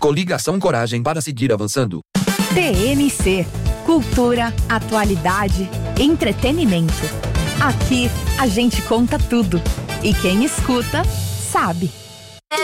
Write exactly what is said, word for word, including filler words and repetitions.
Coligação Coragem para seguir avançando. T M C. Cultura, atualidade, entretenimento. Aqui a gente conta tudo. E quem escuta, sabe.